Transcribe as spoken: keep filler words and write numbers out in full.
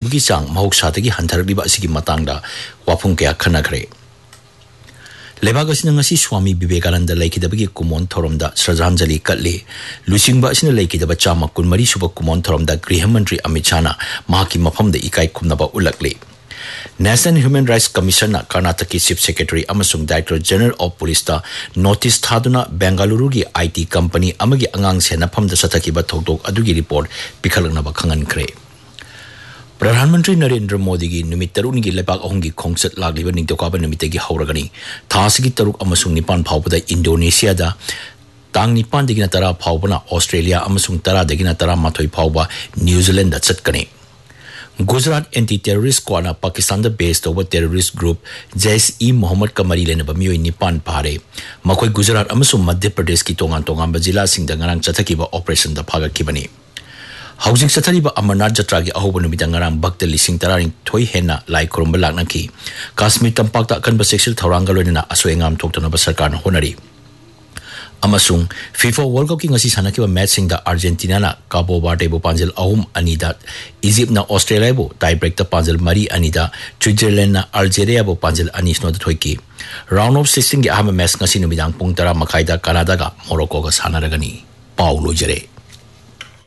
ꯊꯣꯏꯕꯒꯤ ꯆꯥꯡ ꯃꯍꯧꯁꯥꯗꯒꯤ ꯍꯟꯊꯔꯛꯂꯤꯕ ꯑꯁꯤꯒꯤ ꯃꯇꯥꯡꯗ ꯋꯥꯐꯝ ꯀꯌꯥ ꯈꯟꯅꯈ꯭ꯔꯦ लेबाग असिना ngasi स्वामी विवेकानंद लेखिदबगी कुमोन थोरमदा श्रद्धांजलि कटली लुसिंगबा असिना लेखिदबा चामा कुनमरी सुबा कुमोन थोरमदा गृह मंत्री अमित शाहना माकी मफमदा इकाई खुमनबा उलकली national human rights commission Karnataka की chief secretary अमसुंग director general of police ता नोटिस थादुना बेंगलुरु की आईटी कंपनी अमगी अंगांग सेनाफमदा सथकिबा थौदोक अदुगी रिपोर्ट पिखलनबा खंगनख्रे प्रधानमंत्री नरेंद्र मोदी की निमित तरुण की लेपाक अहुम की खोंसत लागलिबा निंगतोकाबा निमित की हौरगनी थासगी तरुक अमसुंग निपान फावबदा इंडोनेशिया दा तांग निपान दिगिना तरा फावबना ऑस्ट्रेलिया अमसुंग तरा दिगिना तरा माथोई फावबा न्यूजीलैंड दा चटकनी Gujarat anti terrorist squad Pakistan दा बेस तोबा टेररिस्ट ग्रुप जैश ई मोहम्मद का मरी लेनबा मियोई निपान पारे मखोई गुजरात अमसुंग मध्य प्रदेश की तोंगान तोंगान जिला सिंह दा ngarang चथकिबा ऑपरेशन दा फागकिबनी हौजिक चथरिबा अमरनाथ जत्रा की अहोब नुमिदा ngarang भक्त लिसिंग तरारिंग थोई हेना लाई खुरंबा लाकनकी काश्मीर तंपाकता अकनबा सेक्सुअल थौरांगा लोइना असोएंगाम थोक्तनबा सरकार होनरी अमसुंग फीफा वर्ल्ड कप की ngasi sanakibा मैच सिंग दा अर्जेंटीना ना काबो बार्डे बो पांजल अहुम अनीदा इजिप्ट ना ऑस्ट्रेलिया बो टाई ब्रेक दा पांजल मरी अनीदा स्विट्जरलैंड ना अल्जेरिया बो पांजल अनीस्नो दा थोइकी राउंड ऑफ सिक्सटीन की अहम मैच ngasi नुमिदांग पुंग तरा मखाइदा कनाडा गा मोरक्को गा सानारगनी पाउ लोजरे।